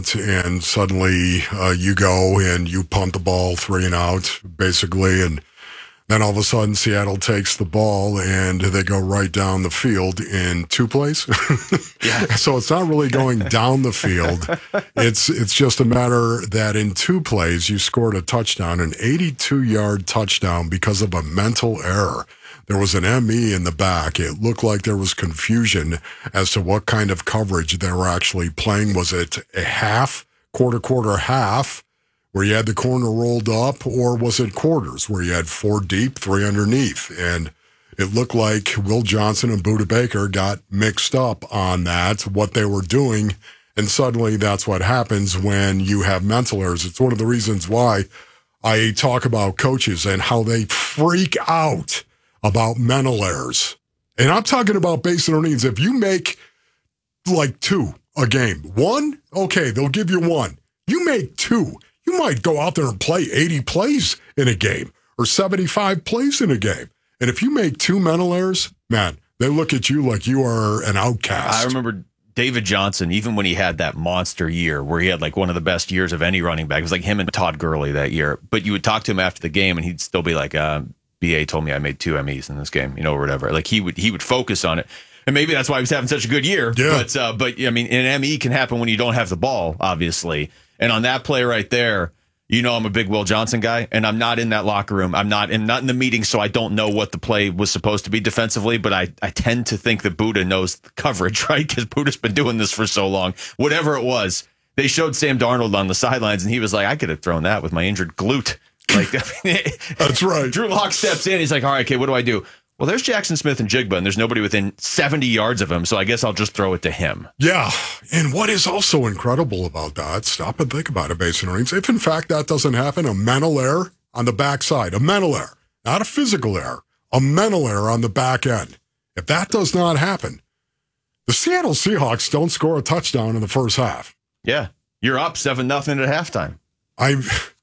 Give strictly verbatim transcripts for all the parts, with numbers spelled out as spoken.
punt, and suddenly uh, you go and you punt the ball three and out, basically, and then all of a sudden Seattle takes the ball and they go right down the field in two plays. Yeah. So it's not really going down the field. It's it's just a matter that in two plays you scored a touchdown, an eighty-two-yard touchdown because of a mental error. There was an M E in the back. It looked like there was confusion as to what kind of coverage they were actually playing. Was it a half, quarter, quarter, half, where you had the corner rolled up, or was it quarters where you had four deep, three underneath? And it looked like Will Johnson and Budda Baker got mixed up on that, what they were doing, and suddenly that's what happens when you have mental errors. It's one of the reasons why I talk about coaches and how they freak out about mental errors. And I'm talking about basic needs. If you make like two a game, one, okay, they'll give you one. You make two, you might go out there and play eighty plays in a game or seventy-five plays in a game. And if you make two mental errors, man, they look at you like you are an outcast. I remember David Johnson, even when he had that monster year where he had like one of the best years of any running back. It was like him and Todd Gurley that year. But you would talk to him after the game and he'd still be like, uh, B A told me I made two M Es in this game, you know, or whatever. Like he would he would focus on it. And maybe that's why he was having such a good year. Yeah. But, uh, but I mean, an M E can happen when you don't have the ball, obviously. And on that play right there, you know, I'm a big Will Johnson guy, and I'm not in that locker room. I'm not in not in the meeting, so I don't know what the play was supposed to be defensively. But I, I tend to think that Budda knows the coverage, right? Because Budda's been doing this for so long. Whatever it was, they showed Sam Darnold on the sidelines, and he was like, "I could have thrown that with my injured glute." Like that's right. Drew Lock steps in. He's like, "All right, okay, what do I do?" Well, there's Jackson Smith and Jigba, and there's nobody within seventy yards of him, so I guess I'll just throw it to him. Yeah, and what is also incredible about that, stop and think about it, Basin Marines, if in fact that doesn't happen, a mental error on the backside, a mental error, not a physical error, a mental error on the back end. If that does not happen, the Seattle Seahawks don't score a touchdown in the first half. Yeah, you're up seven nothing at halftime. I,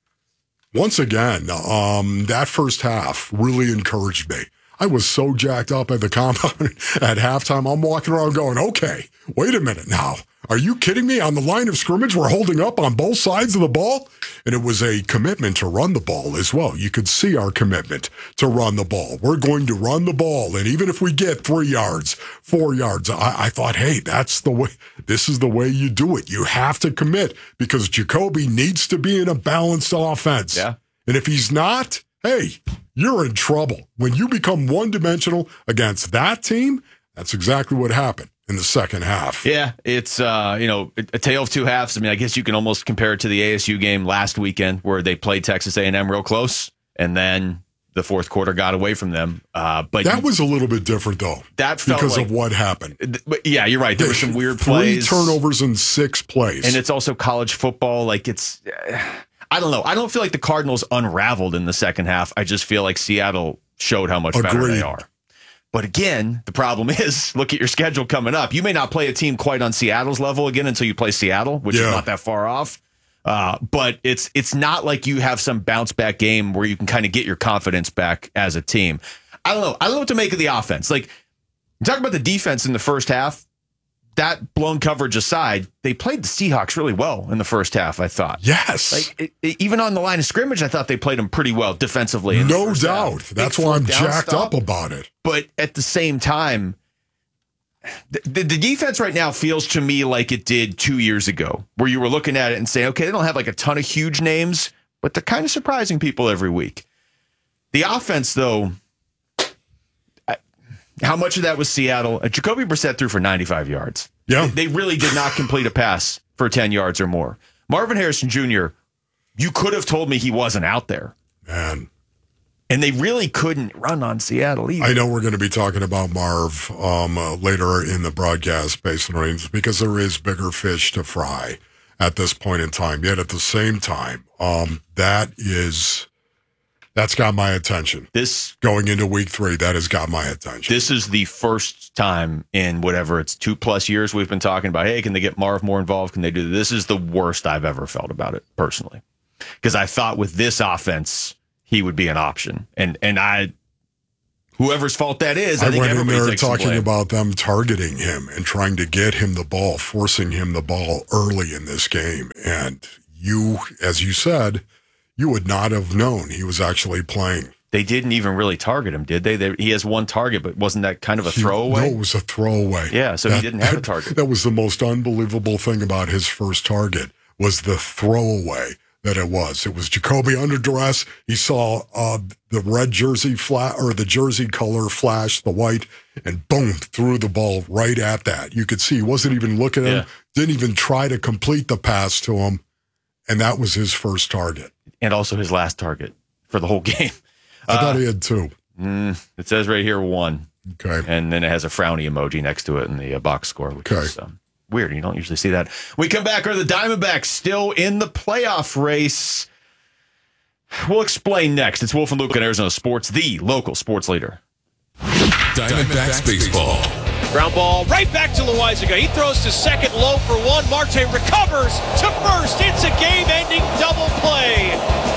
once again, um, that first half really encouraged me. I was so jacked up at the compound at halftime. I'm walking around going, okay, wait a minute now. Are you kidding me? On the line of scrimmage, we're holding up on both sides of the ball? And it was a commitment to run the ball as well. You could see our commitment to run the ball. We're going to run the ball. And even if we get three yards, four yards, I, I thought, hey, that's the way. This is the way you do it. You have to commit because Jacoby needs to be in a balanced offense. Yeah. And if he's not, hey, you're in trouble. When you become one-dimensional against that team, that's exactly what happened in the second half. Yeah, it's, uh, you know, a tale of two halves. I mean, I guess you can almost compare it to the A S U game last weekend where they played Texas A and M real close, and then the fourth quarter got away from them. Uh, but that was a little bit different, though, that felt because like, of what happened. But yeah, you're right. There were some weird Three plays. Three turnovers in six plays. And it's also college football. Like, it's... Uh, I don't know. I don't feel like the Cardinals unraveled in the second half. I just feel like Seattle showed how much Agreed. better they are. But again, the problem is, look at your schedule coming up. You may not play a team quite on Seattle's level again until you play Seattle, which yeah. is not that far off. Uh, but it's it's not like you have some bounce back game where you can kind of get your confidence back as a team. I don't know. I don't know what to make of the offense. Like, talk about the defense in the first half. That blown coverage aside, they played the Seahawks really well in the first half, I thought. Yes. Like it, it, even on the line of scrimmage, I thought they played them pretty well defensively. In no the first doubt. half. That's Big why I'm fourth down jacked stop. up about it. But at the same time, the, the, the defense right now feels to me like it did two years ago, where you were looking at it and saying, okay, they don't have like a ton of huge names, but they're kind of surprising people every week. The offense, though, how much of that was Seattle? Uh, Jacoby Brissett threw for ninety-five yards. Yeah. They really did not complete a pass for ten yards or more. Marvin Harrison Junior, you could have told me he wasn't out there. Man. And they really couldn't run on Seattle either. I know we're going to be talking about Marv um, uh, later in the broadcast, Basin Marines, because there is bigger fish to fry at this point in time. Yet at the same time, um, that is... That's got my attention. This going into week three, that has got my attention. This is the first time in whatever it's two plus years we've been talking about, hey, can they get Marv more involved? Can they do this? This is the worst I've ever felt about it personally. Because I thought with this offense, he would be an option. And and I whoever's fault that is, I, I think went in everybody there takes the talking blame. about them targeting him and trying to get him the ball, forcing him the ball early in this game. And you, as you said, you would not have known he was actually playing. They didn't even really target him, did they? they? He has one target, but wasn't that kind of a He- throwaway? No, it was a throwaway. Yeah, so he didn't have a target. That was the most unbelievable thing about his first target was the throwaway that it was. It was Jacoby under duress. He saw uh, the red jersey flat or the jersey color flash, the white, and boom, threw the ball right at that. You could see he wasn't even looking at Yeah. him, didn't even try to complete the pass to him, and that was his first target. And also his last target for the whole game. I Uh, thought he had two. Mm, it says right here one, Okay. and then it has a frowny emoji next to it in the uh, box score, which Okay. is um, weird. You don't usually see that. We come back. Are the Diamondbacks still in the playoff race? We'll explain next. It's Wolf and Luke in Arizona Sports, the local sports leader. Diamondbacks baseball. Ground ball right back to Loizaga. He throws to second, low for one. Marte recovers to first. It's a game-ending double play.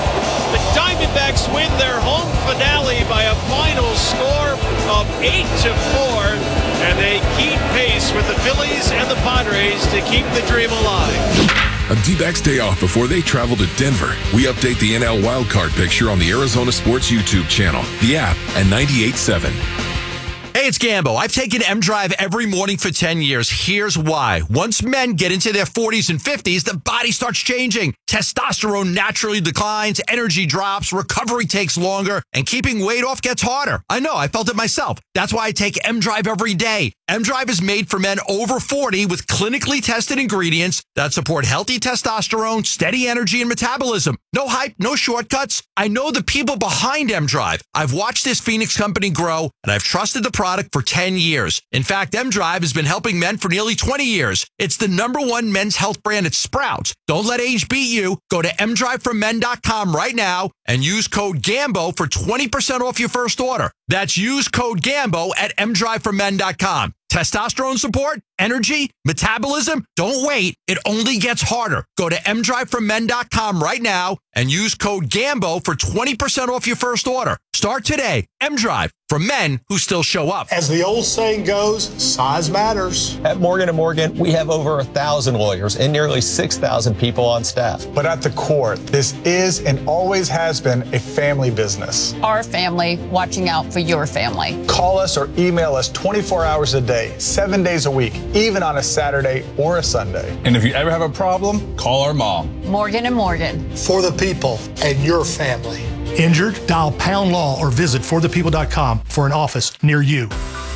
The Diamondbacks win their home finale by a final score of eight to four, and they keep pace with the Phillies and the Padres to keep the dream alive. A D-backs day off before they travel to Denver. We update the N L wildcard picture on the Arizona Sports YouTube channel, the app, and ninety-eight point seven. Hey, it's Gambo. I've taken M-Drive every morning for ten years. Here's why. Once men get into their forties and fifties, the body starts changing. Testosterone naturally declines, energy drops, recovery takes longer, and keeping weight off gets harder. I know, I felt it myself. That's why I take M-Drive every day. M-Drive is made for men over forty with clinically tested ingredients that support healthy testosterone, steady energy, and metabolism. No hype, no shortcuts. I know the people behind M-Drive. I've watched this Phoenix company grow, and I've trusted the product for ten years. In fact, M-Drive has been helping men for nearly twenty years. It's the number one men's health brand at Sprouts. Don't let age beat you. Go to m drive for men dot com right now and use code GAMBO for twenty percent off your first order. That's use code GAMBO at m drive for men dot com. Testosterone support, energy, metabolism. Don't wait. It only gets harder. Go to m drive for men dot com right now and use code GAMBO for twenty percent off your first order. Start today. M-Drive for men who still show up. As the old saying goes, size matters. At Morgan and Morgan, we have over a thousand lawyers and nearly six thousand people on staff. But at the core, this is and always has been a family business. Our family watching out for your family. Call us or email us twenty-four hours a day, seven days a week, even on a Saturday or a Sunday. And if you ever have a problem, call our mom. Morgan and Morgan. For the people and your family. Injured? Dial Pound Law or visit for the people dot com for an office near you.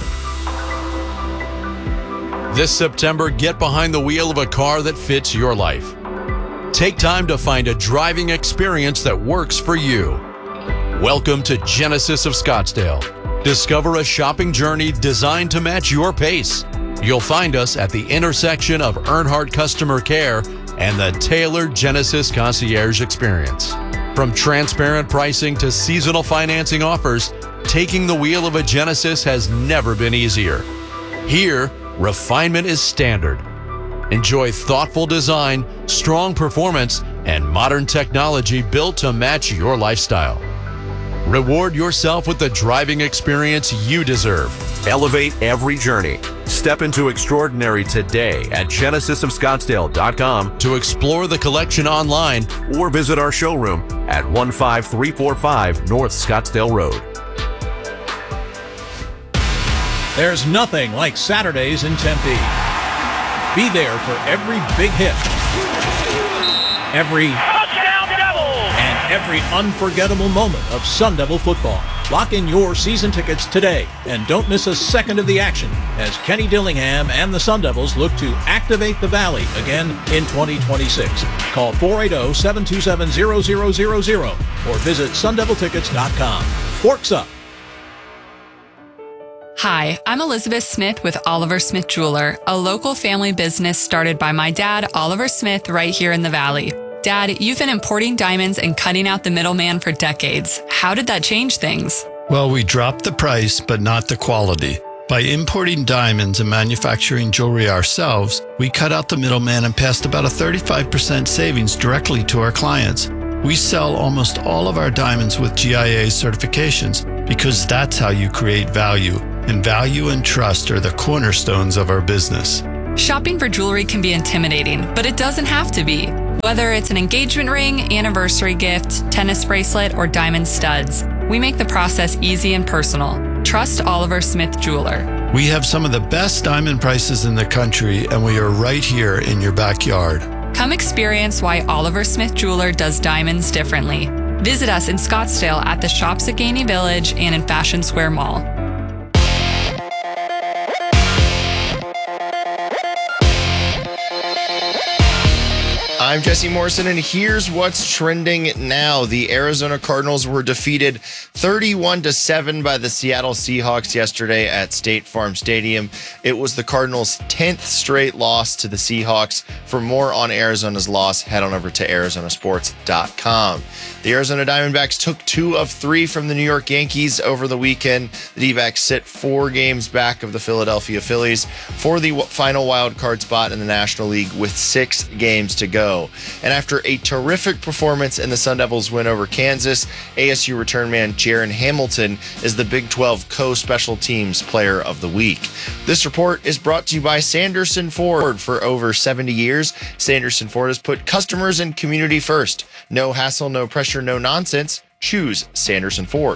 This September, get behind the wheel of a car that fits your life. Take time to find a driving experience that works for you. Welcome to Genesis of Scottsdale. Discover a shopping journey designed to match your pace. You'll find us at the intersection of Earnhardt Customer Care and the tailored Genesis Concierge Experience. From transparent pricing to seasonal financing offers, taking the wheel of a Genesis has never been easier. Here, refinement is standard. Enjoy thoughtful design, strong performance, and modern technology built to match your lifestyle. Reward yourself with the driving experience you deserve. Elevate every journey. Step into extraordinary today at genesis of scottsdale dot com to explore the collection online or visit our showroom at one five three four five North Scottsdale Road. There's nothing like Saturdays in Tempe. Be there for every big hit, every touchdown Devils, and every unforgettable moment of Sun Devil football. Lock in your season tickets today and don't miss a second of the action as Kenny Dillingham and the Sun Devils look to activate the Valley again in twenty twenty-six. Call four eight zero, seven two seven, zero zero zero zero or visit sun devil tickets dot com. Forks up. Hi, I'm Elizabeth Smith with Oliver Smith Jeweler, a local family business started by my dad, Oliver Smith, right here in the Valley. Dad, you've been importing diamonds and cutting out the middleman for decades. How did that change things? Well, we dropped the price, but not the quality. By importing diamonds and manufacturing jewelry ourselves, we cut out the middleman and passed about a thirty-five percent savings directly to our clients. We sell almost all of our diamonds with G I A certifications because that's how you create value, and value and trust are the cornerstones of our business. Shopping for jewelry can be intimidating, but it doesn't have to be. Whether it's an engagement ring, anniversary gift, tennis bracelet, or diamond studs, we make the process easy and personal. Trust Oliver Smith Jeweler. We have some of the best diamond prices in the country, and we are right here in your backyard. Come experience why Oliver Smith Jeweler does diamonds differently. Visit us in Scottsdale at the Shops at Gainey Village and in Fashion Square Mall. I'm Jesse Morrison, and here's what's trending now. The Arizona Cardinals were defeated thirty-one to seven by the Seattle Seahawks yesterday at State Farm Stadium. It was the Cardinals' tenth straight loss to the Seahawks. For more on Arizona's loss, head on over to Arizona Sports dot com. The Arizona Diamondbacks took two of three from the New York Yankees over the weekend. The D-backs sit four games back of the Philadelphia Phillies for the final wild card spot in the National League with six games to go. And after a terrific performance in the Sun Devils' win over Kansas, A S U return man Jaron Hamilton is the Big twelve Co-Special Teams Player of the Week. This report is brought to you by Sanderson Ford. For over seventy years, Sanderson Ford has put customers and community first. No hassle, no pressure, no nonsense. Choose Sanderson Ford.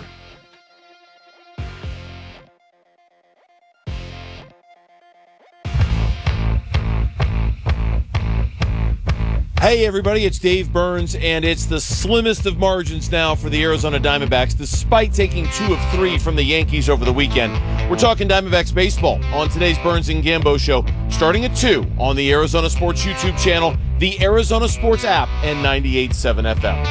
Hey everybody, it's Dave Burns, and it's the slimmest of margins now for the Arizona Diamondbacks, despite taking two of three from the Yankees over the weekend. We're talking Diamondbacks baseball on today's Burns and Gambo show, starting at two on the Arizona Sports YouTube channel, the Arizona Sports app, and ninety-eight point seven F M.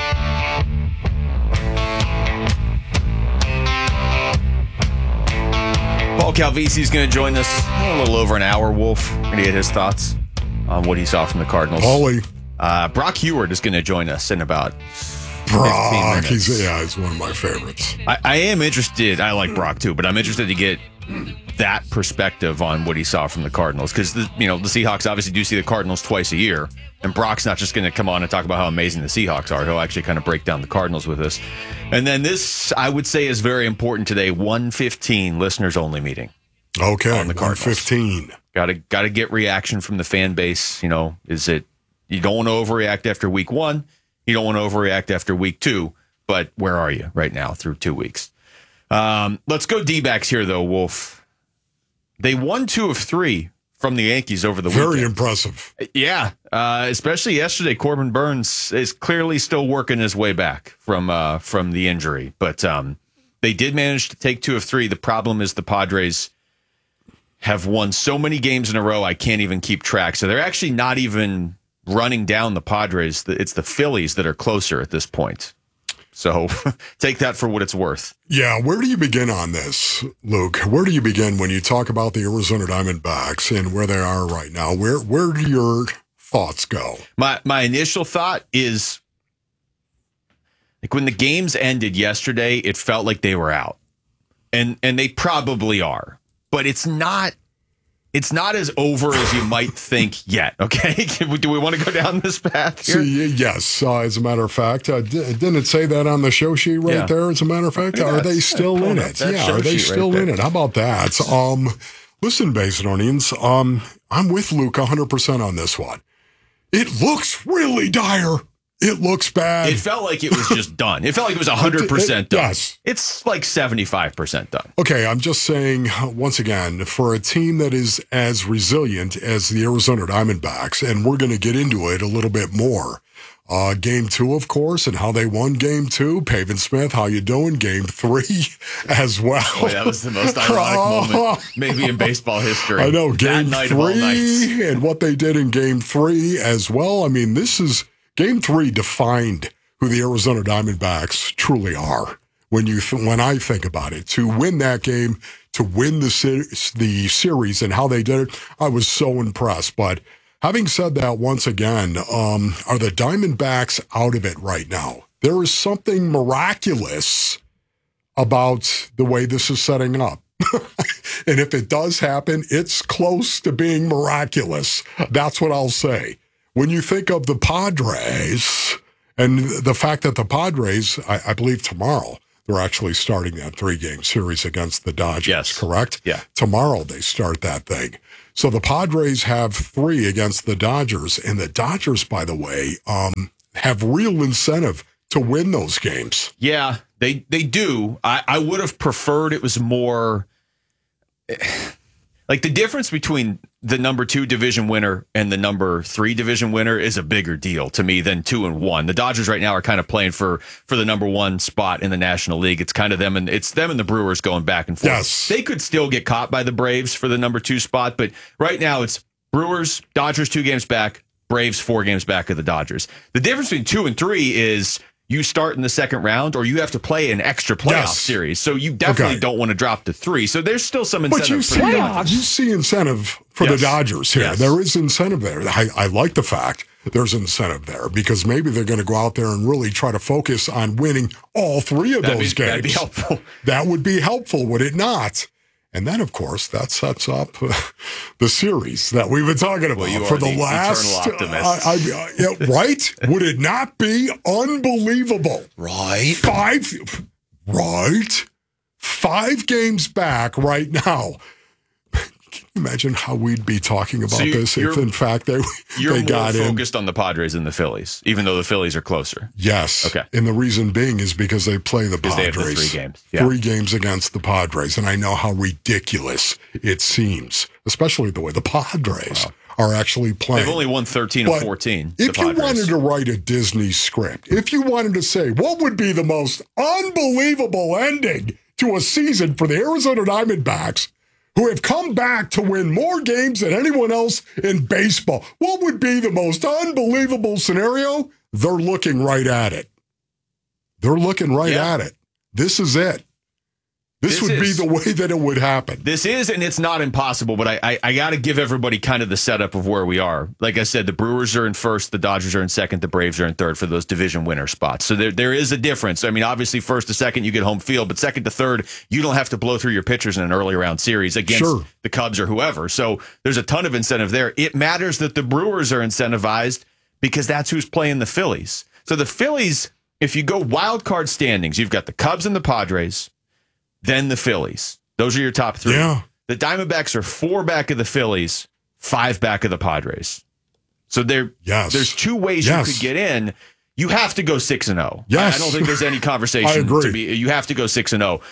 Paul Calvisi is going to join us in a little over an hour. Wolf, going to get his thoughts on what he saw from the Cardinals. Paulie. Uh, Brock Heward is going to join us in about Brock, he's, yeah, he's one of my favorites. I, I am interested. I like Brock too, but I'm interested to get that perspective on what he saw from the Cardinals, because the you know the Seahawks obviously do see the Cardinals twice a year, and Brock's not just going to come on and talk about how amazing the Seahawks are. He'll actually kind of break down the Cardinals with us. And then this, I would say, is very important today. one fifteen listeners only meeting. Okay, on the Cardinals. one fifteen. Got to got to get reaction from the fan base. You know, is it? You don't want to overreact after week one. You don't want to overreact after week two. But where are you right now through two weeks? Um, let's go D-backs here, though, Wolf. They won two of three from the Yankees over the Very weekend. Very impressive. Yeah, uh, especially yesterday. Corbin Burns is clearly still working his way back from uh, from the injury. But um, they did manage to take two of three. The problem is the Padres have won so many games in a row, I can't even keep track. So they're actually not even running down the Padres. It's the Phillies that are closer at this point. So take that for what it's worth. Yeah, where do you begin on this, Luke? Where do you begin when you talk about the Arizona Diamondbacks and where they are right now? Where where do your thoughts go? My my initial thought is, like, when the games ended yesterday, it felt like they were out. And and they probably are. But it's not It's not as over as you might think yet, okay? Do we want to go down this path here? See, yes, uh, as a matter of fact. Uh, d- didn't it say that on the show sheet right Yeah. there, as a matter of fact? Yeah, are they it's- still pulling in up it? that Yeah, show are they sheet right still in there. it? How about that? Um, listen, Basinonians, um, I'm with Luke one hundred percent on this one. It looks really dire. It looks bad. It felt like it was just done. It felt like it was one hundred percent done. Yes. It's like seventy-five percent done. Okay, I'm just saying, once again, for a team that is as resilient as the Arizona Diamondbacks, and we're going to get into it a little bit more. Uh, game two, of course, and how they won game two. Pavin Smith, how you doing? Game three as well. Boy, that was the most ironic moment maybe in baseball history. I know, game That night of all nights. three and what they did in game three as well. I mean, this is... Game three defined who the Arizona Diamondbacks truly are. When you th- when I think about it, to win that game, to win the ser- the series, and how they did it, I was so impressed. But having said that, once again, um, are the Diamondbacks out of it right now? There is something miraculous about the way this is setting up. And if it does happen, it's close to being miraculous. That's what I'll say. When you think of the Padres and the fact that the Padres, I, I believe tomorrow, they're actually starting that three-game series against the Dodgers, yes. correct? Yeah. Tomorrow they start that thing. So the Padres have three against the Dodgers, and the Dodgers, by the way, um, have real incentive to win those games. Yeah, they they do. I, I would have preferred it was more like the difference between the number two division winner and the number three division winner is a bigger deal to me than two and one. The Dodgers right now are kind of playing for for the number one spot in the National League. It's kind of them and it's them and the Brewers going back and forth. Yes. They could still get caught by the Braves for the number two spot, but right now it's Brewers, Dodgers two games back, Braves four games back of the Dodgers. The difference between two and three is you start in the second round or you have to play an extra playoff Yes. series. So you definitely Okay. don't want to drop to three. So there's still some incentive But you for see, the Dodgers. you see incentive for Yes. the Dodgers here. Yes. There is incentive there. I, I like the fact there's incentive there because maybe they're going to go out there and really try to focus on winning all three of That'd those be- games. that'd be helpful. That would be helpful, would it not? And then, of course, that sets up uh, the series that we've been talking about Well, you for are the, the last. eternal optimist. I, I, I- yeah, right? Would it not be unbelievable? Right. Five, right? Five games back right now. Can you imagine how we'd be talking about So you- this if, you're- in fact, they, You're they more got in? focused on the Padres than the Phillies, even though the Phillies are closer. Yes. Okay. And the reason being is because they play the Because they have Padres. the three games. Yeah. Three games against the Padres. And I know how ridiculous it seems, especially the way the Padres are actually playing. They've only won thirteen But of fourteen. the If you Padres. wanted to write a Disney script, if you wanted to say, what would be the most unbelievable ending to a season for the Arizona Diamondbacks, who have come back to win more games than anyone else in baseball, what would be the most unbelievable scenario? They're looking right at it. They're looking right Yeah. at it. This is it. This, This would is- be the way that it would happen. This is, and it's not impossible, but I, I, I got to give everybody kind of the setup of where we are. Like I said, the Brewers are in first, the Dodgers are in second, the Braves are in third for those division winner spots. So there, there is a difference. I mean, obviously, first to second, you get home field, but second to third, you don't have to blow through your pitchers in an early round series against Sure. the Cubs or whoever. So there's a ton of incentive there. It matters that the Brewers are incentivized because that's who's playing the Phillies. So the Phillies, if you go wild card standings, you've got the Cubs and the Padres, then the Phillies. Those are your top three. Yeah. The Diamondbacks are four back of the Phillies, five back of the Padres. So there, Yes. there's two ways Yes. you could get in. You have to go six and zero. Yes. I don't think there's any conversation. I agree. To be, you have to go six and zero.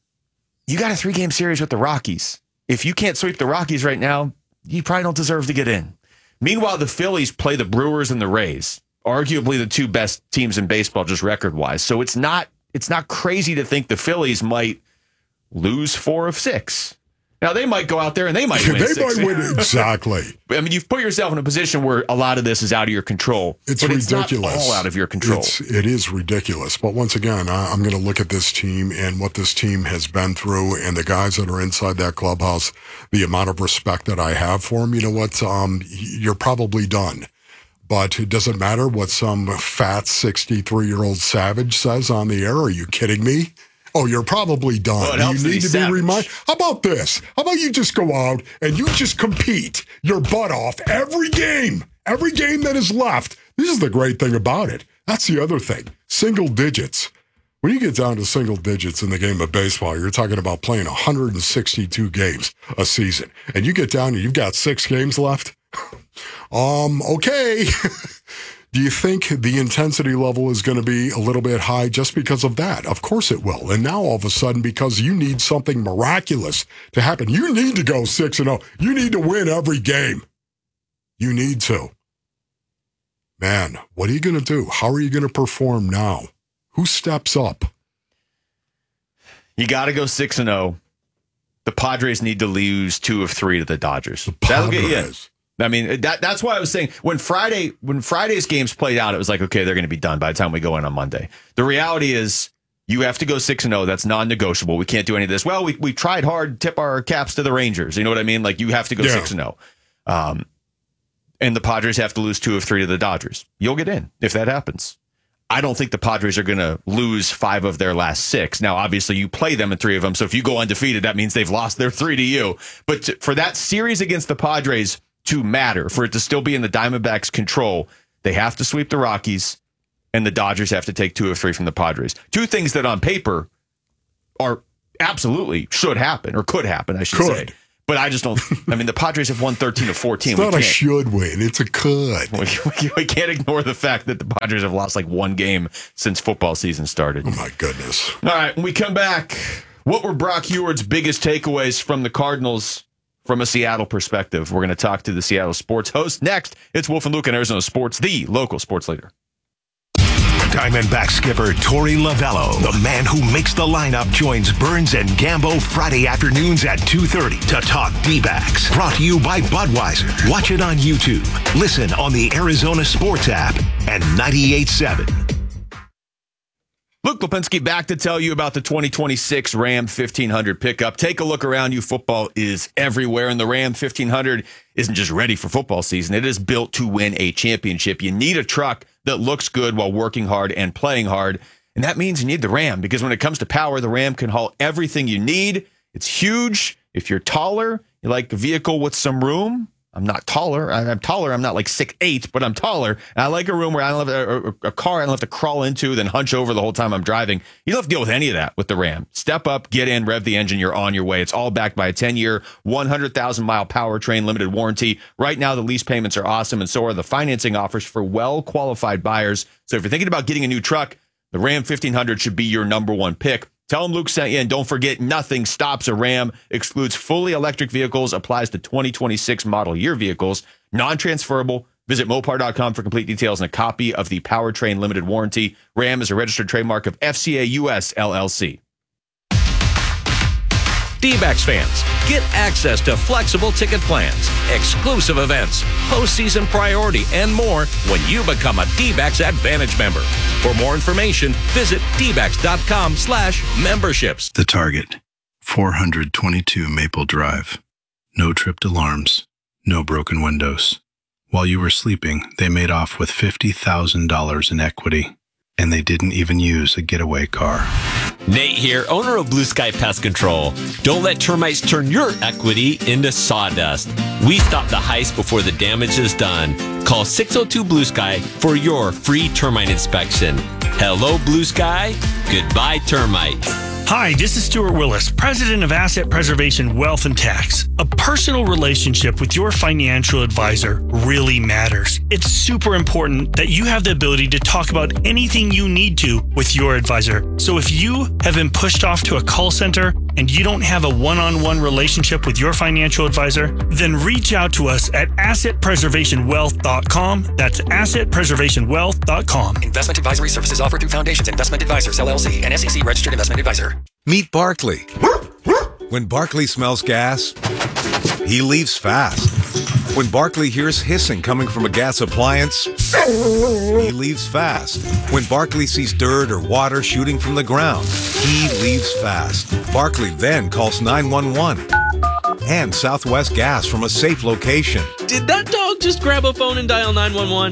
You got a three game series with the Rockies. If you can't sweep the Rockies right now, you probably don't deserve to get in. Meanwhile, the Phillies play the Brewers and the Rays, arguably the two best teams in baseball, just record wise. So it's not it's not crazy to think the Phillies might lose four of six. Now they might go out there and they might win. They six. might win exactly. I mean, you've put yourself in a position where a lot of this is out of your control. It's but ridiculous. It's not all out of your control. It's, it is ridiculous. But once again, I, I'm going to look at this team and what this team has been through and the guys that are inside that clubhouse, the amount of respect that I have for them. You know what? Um, you're probably done. But it doesn't matter what some fat sixty-three-year-old savage says on the air. Are you kidding me? Oh, you're probably done. Well, it helps you that need he's to be savage. reminded. How about this? How about you just go out and you just compete your butt off every game, every game that is left. This is the great thing about it. That's the other thing. Single digits. When you get down to single digits in the game of baseball, you're talking about playing one hundred sixty-two games a season. And you get down and you've got six games left. um, okay. Do you think the intensity level is going to be a little bit high just because of that? Of course it will. And now all of a sudden, because you need something miraculous to happen, you need to go six and oh. You need to win every game. You need to. Man, what are you going to do? How are you going to perform now? Who steps up? You got to go six and zero. The Padres need to lose two of three to the Dodgers. That'll get you in. Padres. I mean, that that's why I was saying when Friday when Friday's games played out, it was like, okay, they're going to be done by the time we go in on Monday. The reality is you have to go six and zero. That's non-negotiable. We can't do any of this. Well, we we tried hard, tip our caps to the Rangers. You know what I mean? Like you have to go Yeah. six and zero. Um, and the Padres have to lose two of three to the Dodgers. You'll get in if that happens. I don't think the Padres are going to lose five of their last six. Now, obviously, you play them in three of them. So if you go undefeated, that means they've lost their three to you. But to, for that series against the Padres to matter, for it to still be in the Diamondbacks' control, they have to sweep the Rockies, and the Dodgers have to take two of three from the Padres. Two things that on paper are absolutely should happen or could happen, I should Could. say. But I just don't. I mean, the Padres have won thirteen of fourteen. It's not we a can't, should win. It's a could. we, we, we can't ignore the fact that the Padres have lost like one game since football season started. Oh, my goodness. All right, when we come back, what were Brock Huard's biggest takeaways from the Cardinals from a Seattle perspective? We're going to talk to the Seattle sports host next. It's Wolf and Luke in Arizona Sports, the local sports leader. Diamondback skipper Torey Lovello, the man who makes the lineup, joins Burns and Gambo Friday afternoons at two thirty to talk D-backs. Brought to you by Budweiser. Watch it on YouTube. Listen on the Arizona Sports app and ninety-eight point seven. Luke Lipinski back to tell you about the twenty twenty-six Ram fifteen hundred pickup. Take a look around you. Football is everywhere, and the Ram fifteen hundred isn't just ready for football season. It is built to win a championship. You need a truck that looks good while working hard and playing hard, and that means you need the Ram, because when it comes to power, the Ram can haul everything you need. It's huge. If you're taller, you like a vehicle with some room. I'm not taller. I'm taller. I'm not like six eight, but I'm taller. And I like a room where I don't have a, a car I don't have to crawl into, then hunch over the whole time I'm driving. You don't have to deal with any of that with the Ram. Step up, get in, rev the engine. You're on your way. It's all backed by a ten-year, one hundred thousand mile powertrain limited warranty. Right now, the lease payments are awesome, and so are the financing offers for well-qualified buyers. So if you're thinking about getting a new truck, the Ram fifteen hundred should be your number one pick. Tell them Luke sent you, and don't forget, nothing stops a Ram. Excludes fully electric vehicles, applies to twenty twenty-six model year vehicles, non-transferable. Visit Mopar dot com for complete details and a copy of the powertrain limited warranty. Ram is a registered trademark of F C A U S L L C. D-backs fans, get access to flexible ticket plans, exclusive events, postseason priority, and more when you become a D-backs Advantage member. For more information, visit D backs dot com slash memberships. The Target, four twenty-two Maple Drive. No tripped alarms, no broken windows. While you were sleeping, they made off with fifty thousand dollars in equity, and they didn't even use a getaway car. Nate here, owner of Blue Sky Pest Control. Don't let termites turn your equity into sawdust. We stop the heist before the damage is done. Call six oh two Blue Sky for your free termite inspection. Hello, Blue Sky. Goodbye, termites. Hi, this is Stuart Willis, president of Asset Preservation Wealth and Tax. A personal relationship with your financial advisor really matters. It's super important that you have the ability to talk about anything you need to with your advisor. So if you have been pushed off to a call center and you don't have a one-on-one relationship with your financial advisor, then reach out to us at asset preservation wealth dot com. That's asset preservation wealth dot com. Investment advisory services offered through Foundations Investment Advisors, L L C, an S E C registered investment advisor. Meet Barkley. When Barkley smells gas, he leaves fast. When Barkley hears hissing coming from a gas appliance, he leaves fast. When Barkley sees dirt or water shooting from the ground, he leaves fast. Barkley then calls nine one one and Southwest Gas from a safe location. Did that dog just grab a phone and dial nine one one?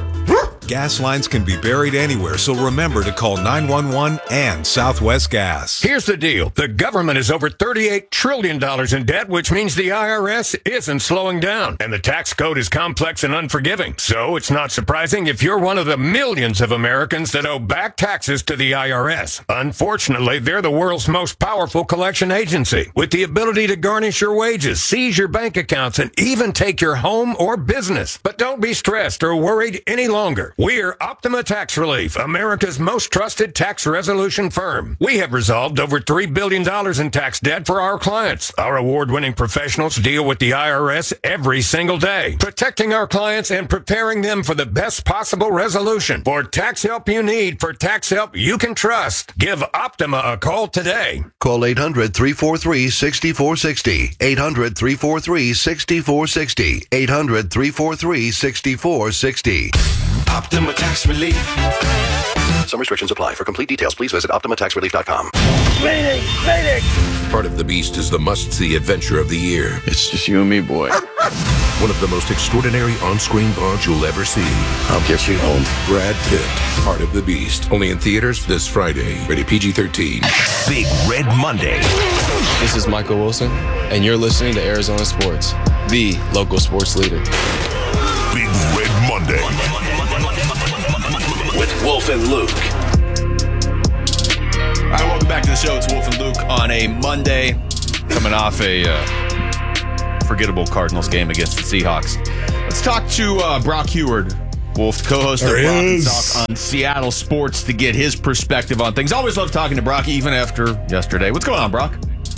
Gas lines can be buried anywhere, so remember to call nine one one and Southwest Gas. Here's the deal. The government is over thirty-eight trillion dollars in debt, which means the I R S isn't slowing down. And the tax code is complex and unforgiving. So it's not surprising if you're one of the millions of Americans that owe back taxes to the I R S. Unfortunately, they're the world's most powerful collection agency, with the ability to garnish your wages, seize your bank accounts, and even take your home or business. But don't be stressed or worried any longer. We're Optima Tax Relief, America's most trusted tax resolution firm. We have resolved over three billion dollars in tax debt for our clients. Our award-winning professionals deal with the I R S every single day, protecting our clients and preparing them for the best possible resolution. For tax help you need, for tax help you can trust, give Optima a call today. Call eight hundred, three four three, six four six zero. eight hundred, three four three, six four six zero. eight hundred, three four three, six four six zero. Optima Tax Relief. Some restrictions apply. For complete details, please visit optima tax relief dot com. Phoenix! Phoenix! Part of the Beast is the must-see adventure of the year. It's just you and me, boy. One of the most extraordinary on-screen bonds you'll ever see. I'll get you home. Brad Pitt, Part of the Beast. Only in theaters this Friday. Rated P G thirteen. Big Red Monday. This is Michael Wilson, and you're listening to Arizona Sports, the local sports leader. Big Red Monday. With Wolf and Luke. All right, welcome back to the the show. It's Wolf and Luke on a Monday, coming off a uh, forgettable Cardinals game against the Seahawks. Let's talk to uh, Brock Huard, Wolf, co-host of Brock and Talk on Seattle Sports, to get his perspective on things. Always love talking to Brock, even after yesterday. What's going on, Brock?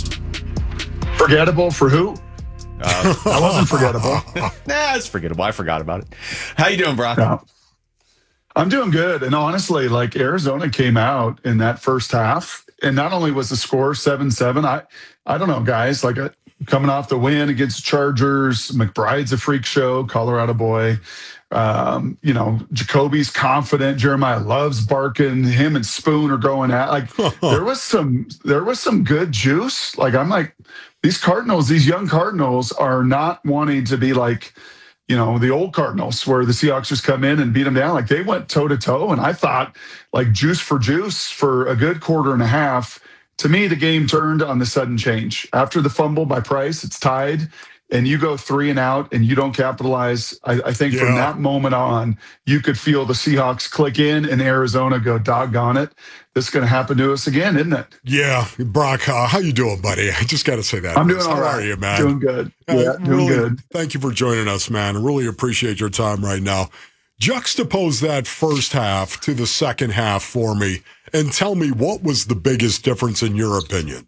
Forgettable for who? Uh, I wasn't forgettable. Nah, it's forgettable. I forgot about it. How you doing, Brock? No. I'm doing good. And honestly, like Arizona came out in that first half, and not only was the score seven seven, I, I don't know, guys, like uh, coming off the win against the Chargers, McBride's a freak show, Colorado boy. Um, you know, Jacoby's confident. Jeremiah loves barking. Him and Spoon are going at like there was some there was some good juice. Like I'm like, these Cardinals, these young Cardinals are not wanting to be like, you know, the old Cardinals where the Seahawks just come in and beat them down. Like they went toe to toe. And I thought like juice for juice for a good quarter and a half. To me, the game turned on the sudden change. After the fumble by Price, it's tied. And you go three and out and you don't capitalize. I, I think yeah. from that moment on, you could feel the Seahawks click in and Arizona go, doggone it. This is going to happen to us again, isn't it? Yeah. Brock, uh, how you doing, buddy? I just got to say that. I'm doing all how right. How are you, man? Doing good. Uh, yeah, doing really, good. Thank you for joining us, man. I really appreciate your time right now. Juxtapose that first half to the second half for me and tell me what was the biggest difference in your opinion?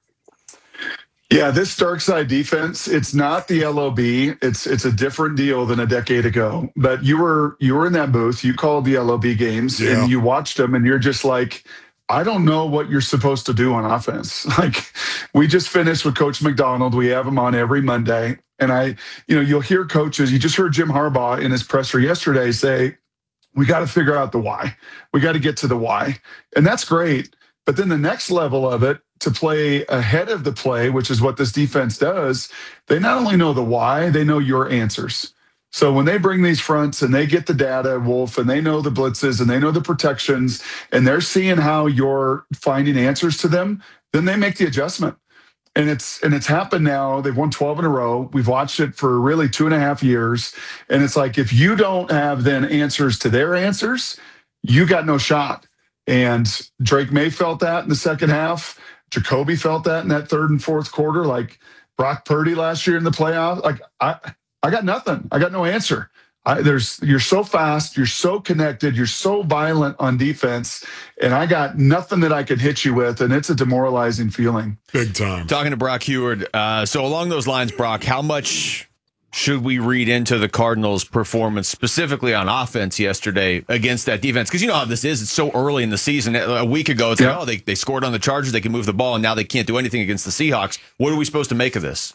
Yeah, this dark side defense, it's not the L O B. It's it's a different deal than a decade ago. But you were you were in that booth, you called the L O B games yeah. and you watched them and you're just like, I don't know what you're supposed to do on offense. Like we just finished with Coach McDonald. We have him on every Monday. And I, you know, you'll hear coaches, you just heard Jim Harbaugh in his presser yesterday say, we got to figure out the why. We got to get to the why. And that's great. But then the next level of it, to play ahead of the play, which is what this defense does, they not only know the why, they know your answers. So when they bring these fronts and they get the data, Wolf, and they know the blitzes and they know the protections, and they're seeing how you're finding answers to them, then they make the adjustment. And it's and it's happened now. They've won twelve in a row. We've watched it for really two and a half years. And it's like, if you don't have then answers to their answers, you got no shot. And Drake May felt that in the second half. Jacoby felt that in that third and fourth quarter. Like Brock Purdy last year in the playoffs. Like I, I got nothing. I got no answer. I, there's you're so fast, you're so connected, you're so violent on defense, and I got nothing that I could hit you with, and it's a demoralizing feeling. Big time. Talking to Brock Huard. Uh, so along those lines, Brock, how much should we read into the Cardinals' performance specifically on offense yesterday against that defense? Because you know how this is. It's so early in the season. A week ago, it's yeah. like, oh, they, they scored on the Chargers. They can move the ball, and now they can't do anything against the Seahawks. What are we supposed to make of this?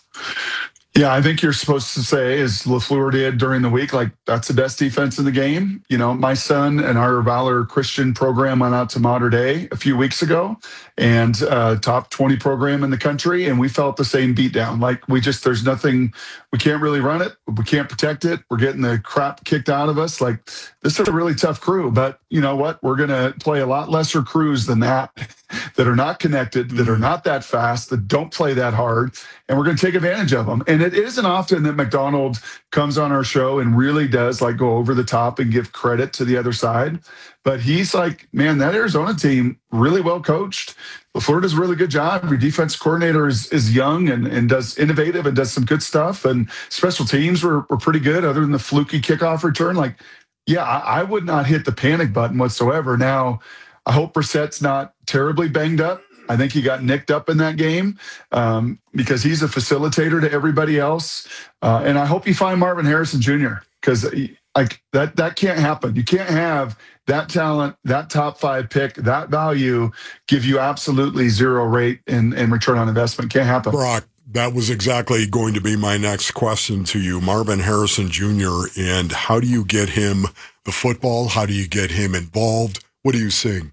Yeah, I think you're supposed to say, as LaFleur did during the week, like, that's the best defense in the game. You know, my son and our Valor Christian program went out to Mater Dei a few weeks ago, and uh, top twenty program in the country, and we felt the same beatdown. Like, we just, there's nothing, we can't really run it. We can't protect it. We're getting the crap kicked out of us. Like, this is a really tough crew, but you know what? We're going to play a lot lesser crews than that, that are not connected, that are not that fast, that don't play that hard, and we're going to take advantage of them. And it isn't often that McDonald comes on our show and really does like go over the top and give credit to the other side. But he's like, man, that Arizona team really well coached. LaFleur does a really good job. Your defense coordinator is is young and, and does innovative and does some good stuff. And special teams were, were pretty good other than the fluky kickoff return. Like, yeah, I, I would not hit the panic button whatsoever. Now, I hope Brissett's not terribly banged up. I think he got nicked up in that game um, because he's a facilitator to everybody else. Uh, and I hope you find Marvin Harrison Junior because like that that can't happen. You can't have that talent, that top five pick, that value give you absolutely zero rate in, in return on investment. Can't happen. Brock, that was exactly going to be my next question to you. Marvin Harrison Junior, and how do you get him the football? How do you get him involved? What are you seeing?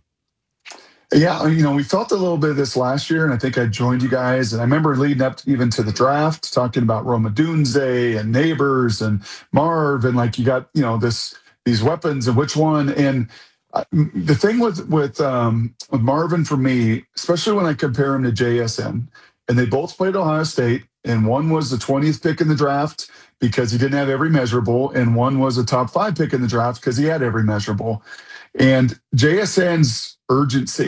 Yeah, you know, we felt a little bit of this last year, and I think I joined you guys. And I remember leading up to, even to the draft, talking about Roma Dunze and Neighbors and Marv, and like you got, you know, this these weapons and which one. And the thing with with um, with Marvin for me, especially when I compare him to J S N, and they both played Ohio State, and one was the twentieth pick in the draft because he didn't have every measurable, and one was a top five pick in the draft because he had every measurable. And J S N's urgency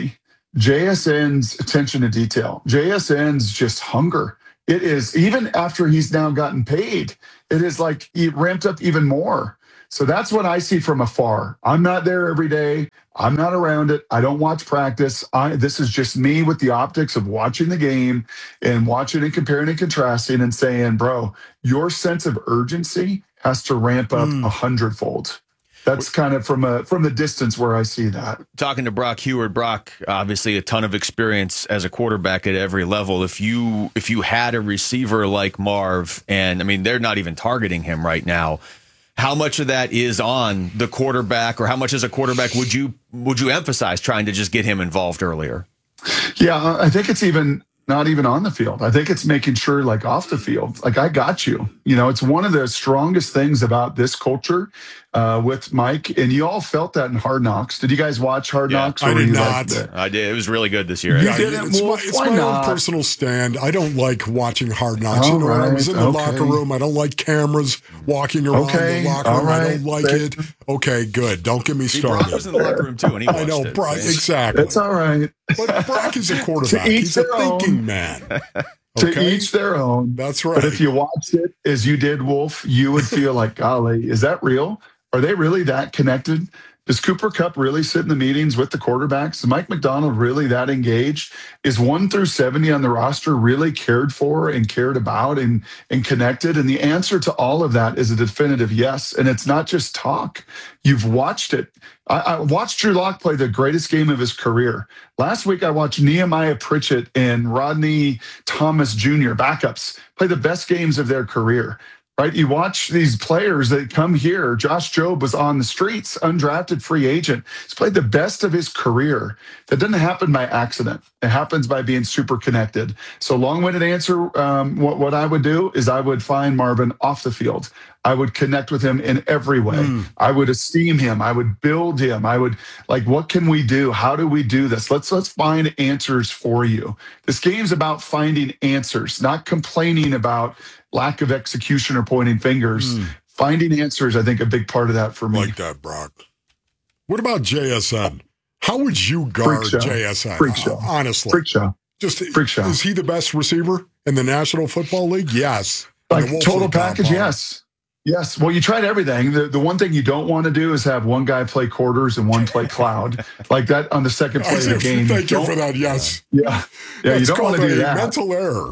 J S N's attention to detail, J S N's just hunger. It is, even after he's now gotten paid, it is like he ramped up even more. So that's what I see from afar. I'm not there every day. I'm not around it. I don't watch practice. I, this is just me with the optics of watching the game and watching and comparing and contrasting and saying, bro, your sense of urgency has to ramp up a mm. hundredfold. That's kind of from a from the distance where I see that. Talking to Brock Huard, Brock, obviously a ton of experience as a quarterback at every level. If you if you had a receiver like Marv, and I mean they're not even targeting him right now, how much of that is on the quarterback, or how much as a quarterback would you would you emphasize trying to just get him involved earlier? Yeah, I think it's even not even on the field. I think it's making sure, like, off the field, like, I got you. You know, it's one of the strongest things about this culture uh, with Mike, and you all felt that in Hard Knocks. Did you guys watch Hard yeah, Knocks? I did not. Like I did. It was really good this year. You yeah, didn't? It's Well, my, it's why my not? own personal stand. I don't like watching Hard Knocks. All you know, right, when I was in the okay. locker room, I don't like cameras walking around Okay, the locker all room. I right. don't like But- it. Okay, good. Don't get me See, Brock started. was in the locker room too, and he watched I know, it. Brock, right? exactly. It's all right. But Brock is a quarterback. To each He's a their thinking own. man. To Okay? each their own. That's right. But if you watched it as you did, Wolf, you would feel like, golly, is that real? Are they really that connected? Does Cooper Kupp really sit in the meetings with the quarterbacks? Is Mike McDonald really that engaged? Is one through seventy on the roster really cared for and cared about and, and connected? And the answer to all of that is a definitive yes. And it's not just talk. You've watched it. I, I watched Drew Lock play the greatest game of his career. Last week, I watched Nehemiah Pritchett and Rodney Thomas Junior backups play the best games of their career. Right? You watch these players that come here. Josh Jobe was on the streets, undrafted free agent. He's played the best of his career. That doesn't happen by accident. It happens by being super connected. So long-winded answer, um, what, what I would do is I would find Marvin off the field. I would connect with him in every way. Mm. I would esteem him. I would build him. I would, like, what can we do? How do we do this? Let's let's find answers for you. This game's about finding answers, not complaining about lack of execution or pointing fingers. Mm. Finding answers, I think, a big part of that for me. Like that, Brock. What about J S N? How would you guard J S N? Freak show. Uh, honestly. Freak show. Just Freak show. Is he the best receiver in the National Football League? Yes. Like total package, compound. yes. Yes. Well, you tried everything. The the one thing you don't want to do is have one guy play quarters and one play cloud. Like that on the second play of the game. Thank you, you for that. Yes. Yeah. Yeah. That's you don't want to do a that. Mental error.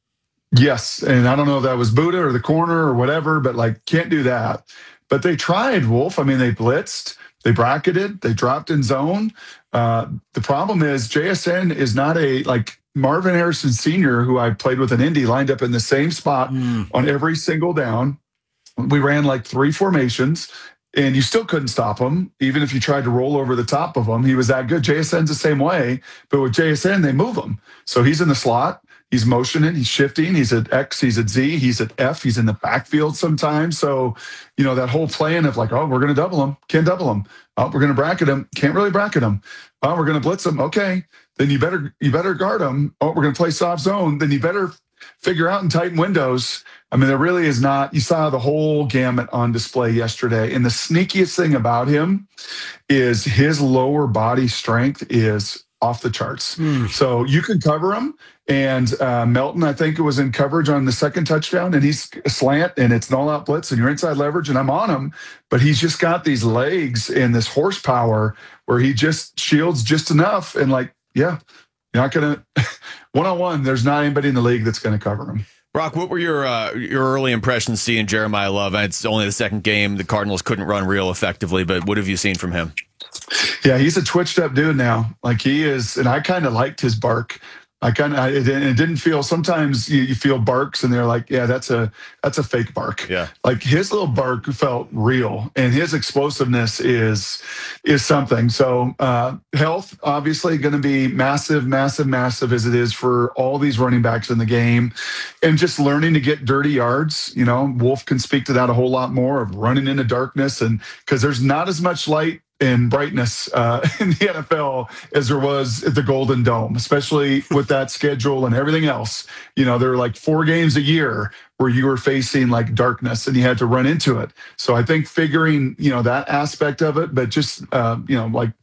Yes. And I don't know if that was Buddha or the corner or whatever, but like can't do that. But they tried, Wolf. I mean, they blitzed, they bracketed, they dropped in zone. Uh, the problem is J S N is not a like Marvin Harrison Senior, who I played with in Indy, lined up in the same spot mm. on every single down. We ran like three formations, and you still couldn't stop him, even if you tried to roll over the top of him. He was that good. J S N's the same way, but with J S N, they move him. So he's in the slot. He's motioning. He's shifting. He's at X. He's at Z. He's at F. He's in the backfield sometimes. So, you know, that whole plan of like, oh, we're going to double him. Can't double him. Oh, we're going to bracket him. Can't really bracket him. Oh, we're going to blitz him. Okay. Then you better you better guard him. Oh, we're going to play soft zone. Then you better figure out and tighten windows. I mean, there really is not. You saw the whole gamut on display yesterday. And the sneakiest thing about him is his lower body strength is off the charts. Mm. So you can cover him. And uh, Melton, I think it was in coverage on the second touchdown, and he's a slant, and it's an all-out blitz, and you're inside leverage, and I'm on him. But he's just got these legs and this horsepower where he just shields just enough. And, like, yeah, you're not going to – one-on-one, there's not anybody in the league that's going to cover him. Brock, what were your uh, your early impressions seeing Jeremiah Love? It's only the second game. The Cardinals couldn't run real effectively, but what have you seen from him? Yeah, he's a twitched-up dude now. Like, he is – and I kind of liked his bark. I kind of, it, it didn't feel, sometimes you, you feel barks and they're like, yeah, that's a, that's a fake bark. Yeah. Like his little bark felt real, and his explosiveness is, is something. So uh, health, obviously going to be massive, massive, massive as it is for all these running backs in the game, and just learning to get dirty yards. You know, Wolf can speak to that a whole lot more, of running into darkness, and because there's not as much light and brightness uh, in the N F L as there was at the Golden Dome, especially with that schedule and everything else. You know, there are like four games a year where you were facing like darkness and you had to run into it. So I think figuring, you know, that aspect of it, but just, uh, you know, like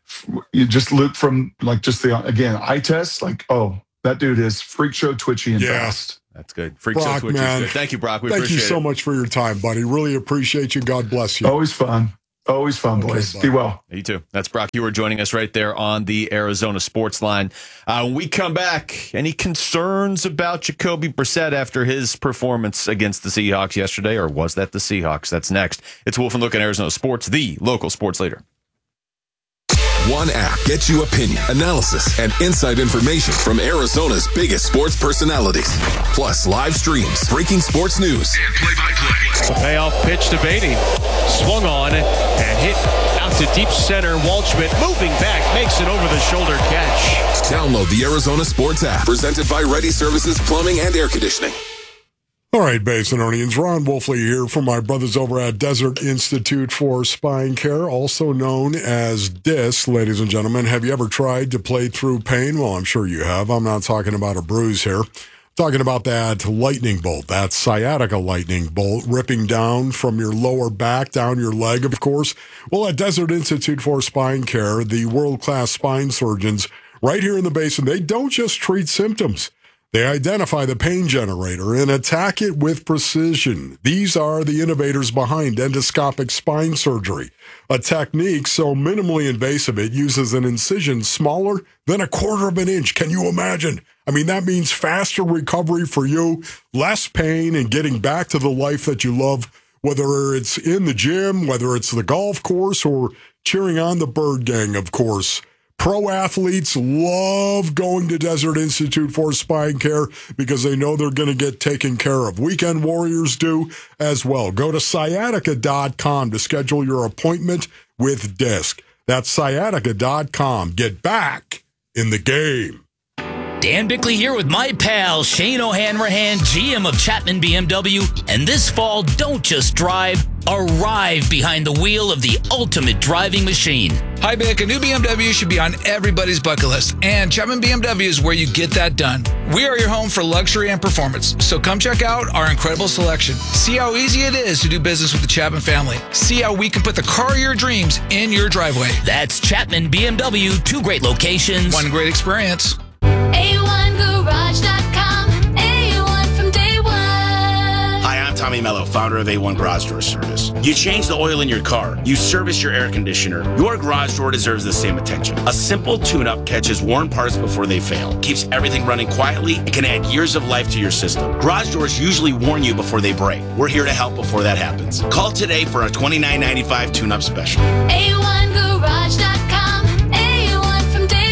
you just look from like just the, again, eye test, like, oh, that dude is freak show twitchy and Yeah. fast. That's good. Freak Brock, show Twitch man. is good. Thank you, Brock. We Thank appreciate you so it. much for your time, buddy. Really appreciate you. God bless you. Always fun. Always fun, Okay, boys. bud. Be well. You too. That's Brock. You were joining us right there on the Arizona Sports Line. Uh, when we come back, any concerns about Jacoby Brissett after his performance against the Seahawks yesterday, or was that the Seahawks? That's next. It's Wolf and Luke in Arizona Sports, the local sports leader. One app gets you opinion, analysis, and inside information from Arizona's biggest sports personalities. Plus live streams, breaking sports news, and play-by-play. Payoff pitch to Beatty. Swung on and hit out to deep center. Waldschmidt moving back, makes an over-the-shoulder catch. Download the Arizona Sports app, presented by Ready Services Plumbing and Air Conditioning. All right, Basinonians, Ron Wolfley here from my brothers over at Desert Institute for Spine Care, also known as D I S, ladies and gentlemen. Have you ever tried to play through pain? Well, I'm sure you have. I'm not talking about a bruise here. I'm talking about that lightning bolt, that sciatica lightning bolt, ripping down from your lower back, down your leg, of course. Well, at Desert Institute for Spine Care, the world-class spine surgeons right here in the Basin, they don't just treat symptoms. They identify the pain generator and attack it with precision. These are the innovators behind endoscopic spine surgery, a technique so minimally invasive it uses an incision smaller than a quarter of an inch. Can you imagine? I mean, that means faster recovery for you, less pain, and getting back to the life that you love, whether it's in the gym, whether it's the golf course, or cheering on the Bird Gang, of course. Pro athletes love going to Desert Institute for Spine Care because they know they're going to get taken care of. Weekend warriors do as well. Go to sciatica dot com to schedule your appointment with D I S C. That's sciatica dot com. Get back in the game. Dan Bickley here with my pal Shane O'Hanrahan, G M of Chapman B M W. And this fall, don't just drive, arrive behind the wheel of the ultimate driving machine. Hi, Bick. A new B M W should be on everybody's bucket list, and Chapman B M W is where you get that done. We are your home for luxury and performance, so come check out our incredible selection. See how easy it is to do business with the Chapman family. See how we can put the car of your dreams in your driveway. That's Chapman B M W, two great locations. One great experience. A one garage dot com, A one from day one. Hi, I'm Tommy Mello, founder of A one Garage Door Service. You change the oil in your car, you service your air conditioner, your garage door deserves the same attention. A simple tune-up catches worn parts before they fail, keeps everything running quietly, and can add years of life to your system. Garage doors usually warn you before they break. We're here to help before that happens. Call today for a twenty-nine ninety-five tune-up special. A one garage dot com, A one from day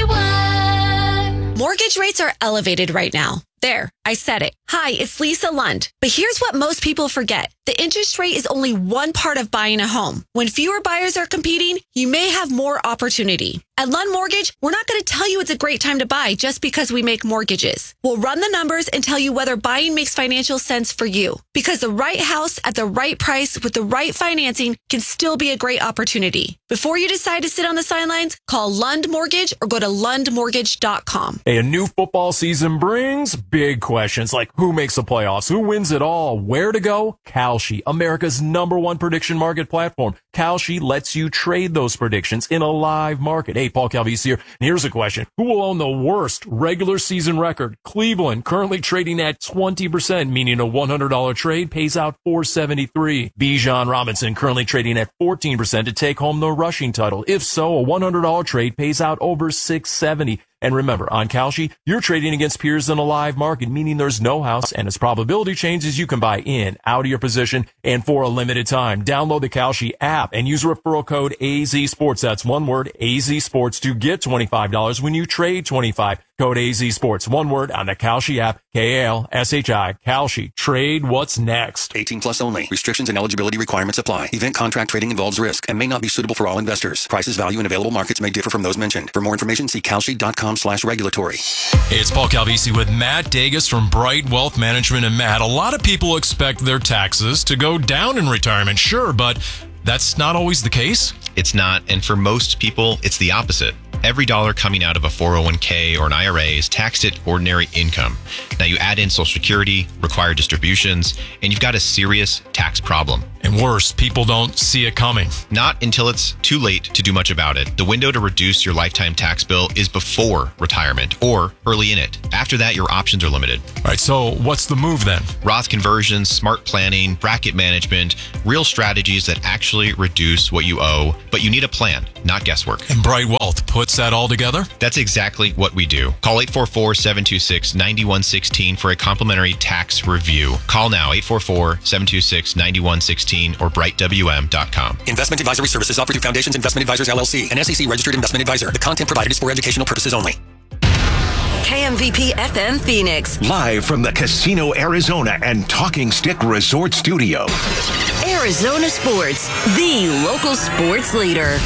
one. Mortgage rates are elevated right now. There, I said it. Hi, it's Lisa Lund. But here's what most people forget. The interest rate is only one part of buying a home. When fewer buyers are competing, you may have more opportunity. At Lund Mortgage, we're not going to tell you it's a great time to buy just because we make mortgages. We'll run the numbers and tell you whether buying makes financial sense for you. Because the right house at the right price with the right financing can still be a great opportunity. Before you decide to sit on the sidelines, call Lund Mortgage or go to lund mortgage dot com. Hey, a new football season brings big questions like who makes the playoffs, who wins it all, where to go? Kalshi, America's number one prediction market platform. Kalshi lets you trade those predictions in a live market. Hey, Paul Calvisi here. And here's a question. Who will own the worst regular season record? Cleveland, currently trading at twenty percent, meaning a one hundred dollars trade pays out four seventy-three. Bijan Robinson, currently trading at fourteen percent to take home the rushing title. If so, a one hundred dollars trade pays out over six seventy. And remember, on Kalshi, you're trading against peers in a live market, meaning there's no house, and as probability changes, you can buy in, out of your position, and for a limited time. Download the Kalshi app and use referral code A Z Sports. That's one word, A Z Sports, to get twenty-five dollars when you trade twenty-five dollars. Code A Z Sports, one word, on the Kalshi app, K A L S H I, Kalshi. Trade what's next. eighteen plus only. Restrictions and eligibility requirements apply. Event contract trading involves risk and may not be suitable for all investors. Prices, value, and available markets may differ from those mentioned. For more information, see kalshi dot com slash regulatory. Hey, it's Paul Calvisi with Matt Dagas from Bright Wealth Management. And Matt, a lot of people expect their taxes to go down in retirement, sure, but that's not always the case. It's not. And for most people, it's the opposite. Every dollar coming out of a four oh one k or an I R A is taxed at ordinary income. Now you add in Social Security, required distributions, and you've got a serious tax problem. And worse, people don't see it coming. Not until it's too late to do much about it. The window to reduce your lifetime tax bill is before retirement or early in it. After that, your options are limited. All right, so what's the move then? Roth conversions, smart planning, bracket management, real strategies that actually reduce what you owe, but you need a plan, not guesswork. And Bright Wealth puts that all together? That's exactly what we do. Call eight four four, seven two six, nine one one six for a complimentary tax review. Call now, eight four four, seven two six, nine one one six or bright w m dot com. Investment advisory services offered through Foundations Investment Advisors, L L C, an S E C registered investment advisor. The content provided is for educational purposes only. K M V P F M Phoenix. Live from the Casino Arizona and Talking Stick Resort Studio. Arizona Sports, the local sports leader.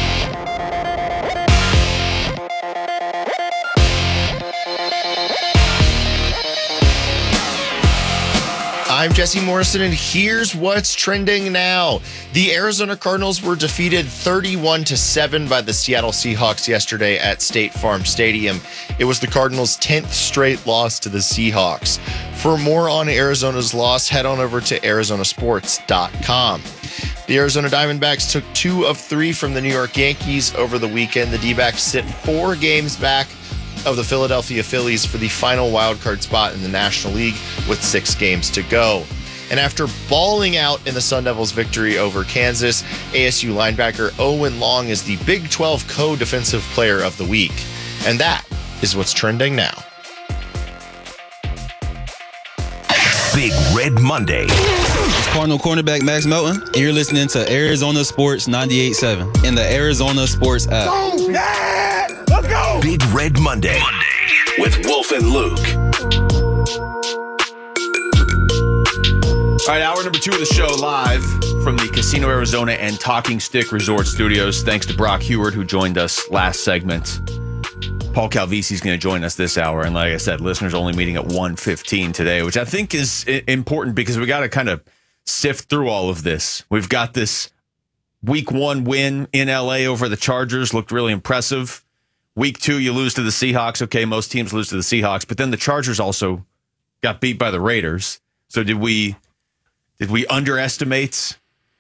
I'm Jesse Morrison, and here's what's trending now. The Arizona Cardinals were defeated thirty-one to seven by the Seattle Seahawks yesterday at State Farm Stadium. It was the Cardinals' tenth straight loss to the Seahawks. For more on Arizona's loss, head on over to arizona sports dot com. The Arizona Diamondbacks took two of three from the New York Yankees over the weekend. The D-backs sit four games back of the Philadelphia Phillies for the final wildcard spot in the National League with six games to go. And after balling out in the Sun Devils' victory over Kansas, A S U linebacker Owen Long is the Big twelve co-defensive player of the week. And that is what's trending now. Big Red Monday. It's Cardinal cornerback Max Melton, and you're listening to Arizona Sports ninety-eight point seven in the Arizona Sports app. Oh, yeah! Let's go! Big Red Monday. Monday with Wolf and Luke. All right, hour number two of the show live from the Casino Arizona and Talking Stick Resort Studios. Thanks to Brock Heward, who joined us last segment. Paul Calvisi is going to join us this hour. And like I said, listeners only meeting at one fifteen today, which I think is important because we got to kind of sift through all of this. We've got this week one win in L A over the Chargers. Looked really impressive. Week two, you lose to the Seahawks. Okay, most teams lose to the Seahawks. But then the Chargers also got beat by the Raiders. So did we did we underestimate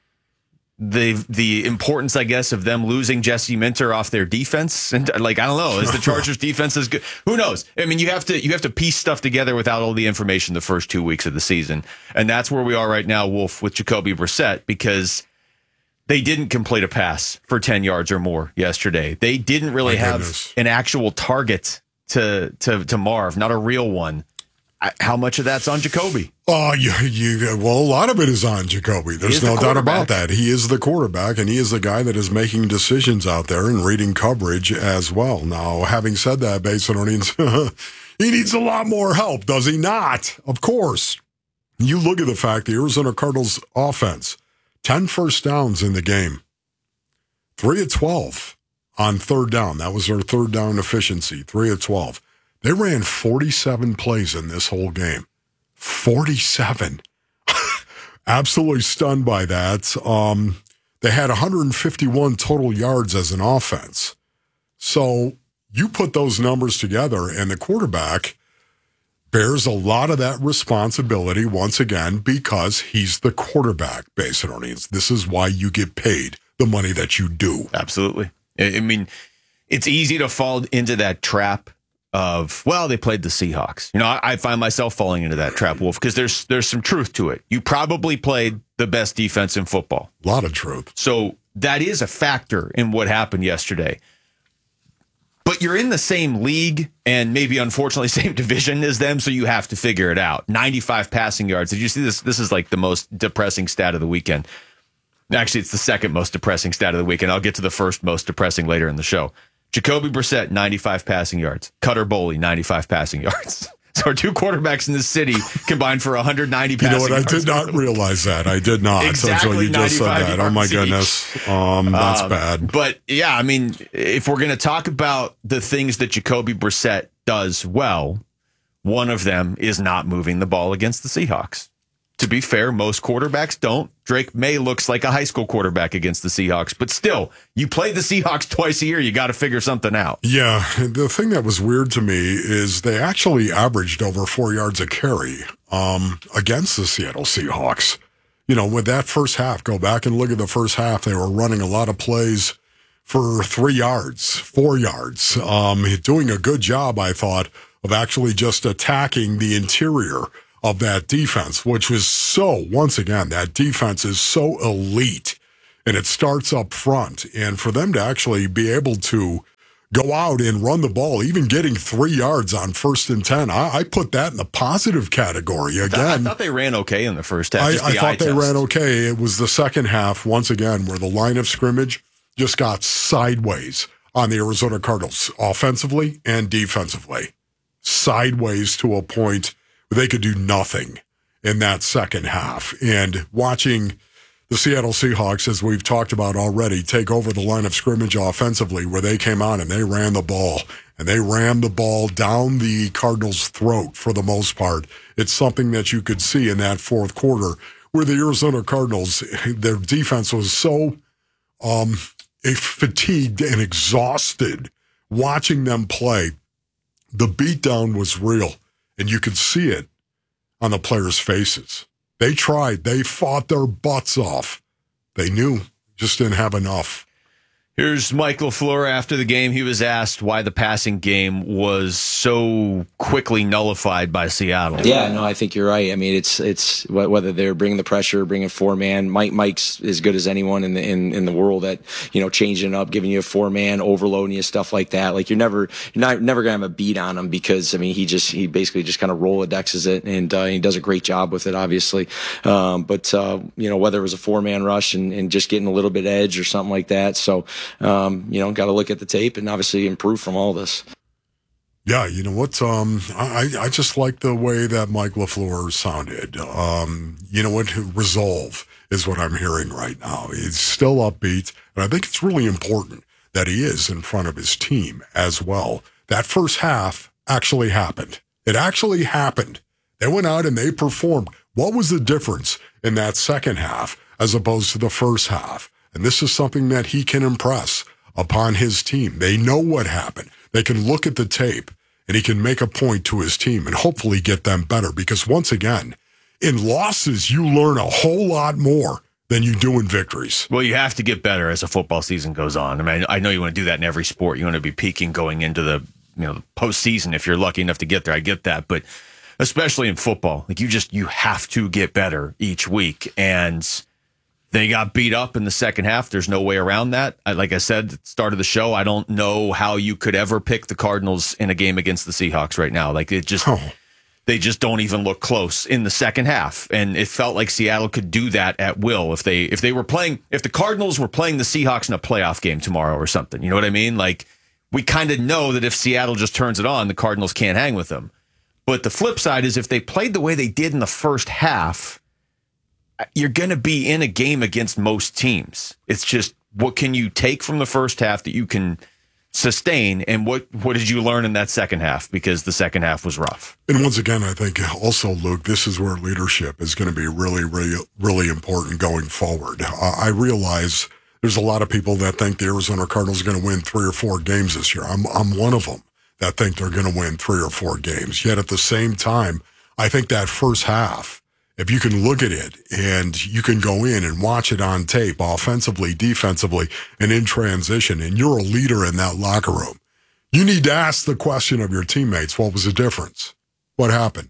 the the importance, I guess, of them losing Jesse Minter off their defense? And like, I don't know, is the Chargers defense as good? Who knows? I mean, you have to you have to piece stuff together without all the information the first two weeks of the season. And that's where we are right now, Wolf, with Jacoby Brissett, because they didn't complete a pass for ten yards or more yesterday. They didn't really My have goodness. an actual target to to to Marv, not a real one. I, how much of that's on Jacoby? Oh, you, you, well, a lot of it is on Jacoby. There's no the doubt about that. He is the quarterback, and he is the guy that is making decisions out there and reading coverage as well. Now, having said that, Basin needs he needs a lot more help, does he not? Of course. You look at the fact the Arizona Cardinals offense, ten first downs in the game, three of twelve on third down. That was their third down efficiency, three of twelve. They ran forty-seven plays in this whole game. forty-seven. Absolutely stunned by that. Um, they had one hundred fifty-one total yards as an offense. So you put those numbers together, and the quarterback bears a lot of that responsibility once again because he's the quarterback, basically. This is why you get paid the money that you do. Absolutely. I I mean, it's easy to fall into that trap of, well, they played the Seahawks. You know, I, I find myself falling into that trap, Wolf, because there's there's some truth to it. You probably played the best defense in football. A lot of truth. So that is a factor in what happened yesterday. But you're in the same league and maybe, unfortunately, same division as them, so you have to figure it out. ninety-five passing yards. Did you see this? This is like the most depressing stat of the weekend. Actually, it's the second most depressing stat of the weekend. I'll get to the first most depressing later in the show. Jacoby Brissett, ninety-five passing yards. Cutter Boley, ninety-five passing yards. So our two quarterbacks in the city combined for one hundred ninety passing yards. You know what? I did not realize that. I did not Exactly until you just said that. Oh, my yards goodness. Um, that's Um, bad. But, yeah, I mean, if we're going to talk about the things that Jacoby Brissett does well, one of them is not moving the ball against the Seahawks. to be fair, most quarterbacks don't. Drake May looks like a high school quarterback against the Seahawks, but still, you play the Seahawks twice a year. You got to figure something out. Yeah, the thing that was weird to me is they actually averaged over four yards a carry um, against the Seattle Seahawks. You know, with that first half, go back and look at the first half. They were running a lot of plays for three yards, four yards, um, doing a good job, I thought, of actually just attacking the interior of that defense, which was so, once again, that defense is so elite, and it starts up front. And for them to actually be able to go out and run the ball, even getting three yards on first and ten, I, I put that in the positive category. Again, I thought they ran okay in the first half. I, the I thought they test. ran okay. It was the second half, once again, where the line of scrimmage just got sideways on the Arizona Cardinals, offensively and defensively. Sideways to a point where they could do nothing in that second half. And watching the Seattle Seahawks, as we've talked about already, take over the line of scrimmage offensively, where they came on and they ran the ball, and they rammed the ball down the Cardinals' throat for the most part. It's something that you could see in that fourth quarter, where the Arizona Cardinals, their defense was so um, fatigued and exhausted watching them play. The beatdown was real, and you could see it on the players' faces. They tried. They fought their butts off. They knew, just didn't have enough. Here's Mike LaFleur after the game. He was asked why the passing game was so quickly nullified by Seattle. Yeah, no, I think you're right. I mean, it's it's whether they're bringing the pressure, bringing four man. Mike Mike's as good as anyone in the in, in the world at, you know, changing it up, giving you a four man, overloading you, stuff like that. Like you're never you're not never gonna have a beat on him, because I mean he just he basically just kind of Rolodexes it, and uh, he does a great job with it, obviously. Um, but uh, you know, whether it was a four man rush and, and just getting a little bit edge or something like that. So. Um, you know, got to look at the tape and obviously improve from all this. Yeah, you know what? Um, I, I just like the way that Mike LaFleur sounded. Um, you know what? Resolve is what I'm hearing right now. He's still upbeat, and I think it's really important that he is in front of his team as well. That first half actually happened. It actually happened. They went out and they performed. What was the difference in that second half as opposed to the first half? And this is something that he can impress upon his team. They know what happened. They can look at the tape, and he can make a point to his team and hopefully get them better. Because once again, in losses, you learn a whole lot more than you do in victories. Well, you have to get better as the football season goes on. I mean, I know you want to do that in every sport. You want to be peaking going into the, you know, the postseason if you're lucky enough to get there. I get that. But especially in football, like you just, you have to get better each week. And they got beat up in the second half. There's no way around that. I, like I said at the start of the show, I don't know how you could ever pick the Cardinals in a game against the Seahawks right now. Like it just, oh. they just don't even look close in the second half. And it felt like Seattle could do that at will if they if they were playing, if the Cardinals were playing the Seahawks in a playoff game tomorrow or something. You know what I mean? Like we kind of know that if Seattle just turns it on, the Cardinals can't hang with them. But the flip side is if they played the way they did in the first half, you're going to be in a game against most teams. It's just, what can you take from the first half that you can sustain, and what, what did you learn in that second half? Because the second half was rough. And once again, I think also, Luke, this is where leadership is going to be really, really, really important going forward. Uh, I realize there's a lot of people that think the Arizona Cardinals are going to win three or four games this year. I'm, I'm one of them that think they're going to win three or four games. Yet at the same time, I think that first half, if you can look at it and you can go in and watch it on tape, offensively, defensively, and in transition, and you're a leader in that locker room, you need to ask the question of your teammates, what was the difference? What happened?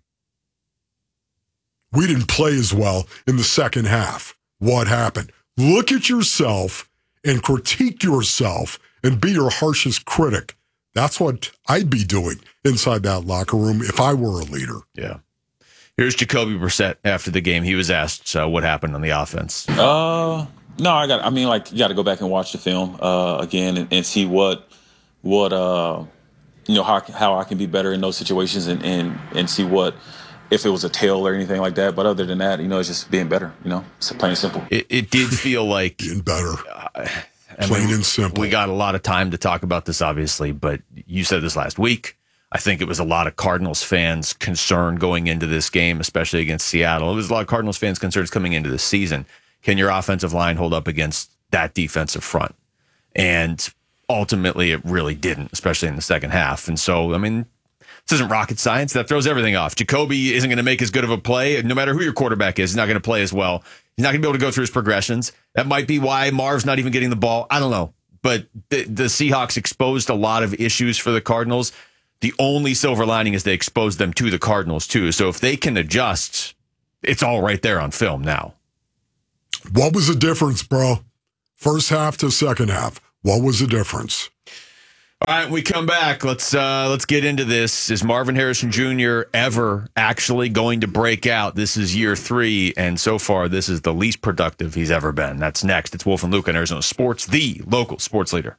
We didn't play as well in the second half. What happened? Look at yourself and critique yourself and be your harshest critic. That's what I'd be doing inside that locker room if I were a leader. Yeah. Here's Jacoby Brissett after the game. He was asked so what happened on the offense. Uh, no, I got. I mean, like you got to go back and watch the film uh, again and, and see what, what uh, you know, how how I can be better in those situations and, and and see what, if it was a tail or anything like that. But other than that, you know, it's just being better. You know, it's plain and simple. It, it did feel like being better. Uh, Plain mean, and simple. We got a lot of time to talk about this, obviously, but you said this last week. I think it was a lot of Cardinals fans' concern going into this game, especially against Seattle. It was a lot of Cardinals fans' concerns coming into this season. Can your offensive line hold up against that defensive front? And ultimately, it really didn't, especially in the second half. And so, I mean, this isn't rocket science. That throws everything off. Jacoby isn't going to make as good of a play. No matter who your quarterback is, he's not going to play as well. He's not going to be able to go through his progressions. That might be why Marv's not even getting the ball. I don't know. But the, the Seahawks exposed a lot of issues for the Cardinals. The only silver lining is they exposed them to the Cardinals, too. So if they can adjust, it's all right there on film now. What was the difference, bro? First half to second half. What was the difference? All right, we come back. Let's uh, let's get into this. Is Marvin Harrison Junior ever actually going to break out? This is year three, and so far, this is the least productive he's ever been. That's next. It's Wolf and Luke on Arizona Sports, the local sports leader.